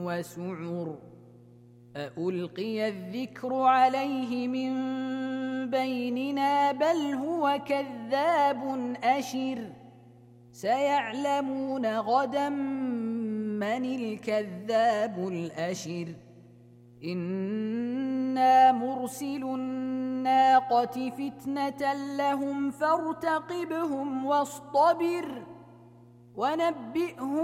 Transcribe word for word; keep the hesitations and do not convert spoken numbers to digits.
وسعر أألقي الذكر عليه من بيننا بل هو كذاب أشر سيعلمون غدا من الكذاب الأشر إنا مرسل الناقة فتنة لهم فارتقبهم واصطبر ونبئهم